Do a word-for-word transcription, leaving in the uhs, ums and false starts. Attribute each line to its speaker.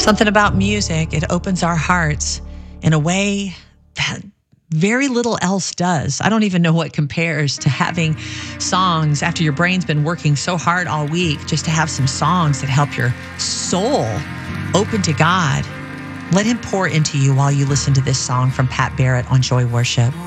Speaker 1: Something about music, it opens our hearts in a way that very little else does. I don't even know what compares to having songs after your brain's been working so hard all week, just to have some songs that help your soul open to God. Let him pour into you while you listen to this song from Pat Barrett on Joy Worship.